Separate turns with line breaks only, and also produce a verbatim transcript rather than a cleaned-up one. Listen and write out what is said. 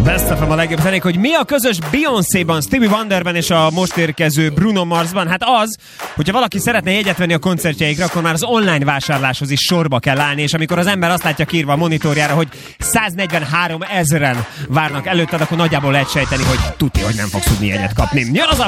Best of a legjobb zenék, hogy mi a közös Beyoncéban, Stevie Wonderben és a most érkező Bruno Marsban? Hát az, hogyha valaki szeretne jegyet venni a koncertjeikre, akkor már az online vásárláshoz is sorba kell állni, és amikor az ember azt látja kiírva a monitorjára, hogy száznegyvenhárom ezeren várnak előtted, akkor nagyjából lehet sejteni, hogy tuti, hogy nem fogsz tudni jegyet kapni. Jön az a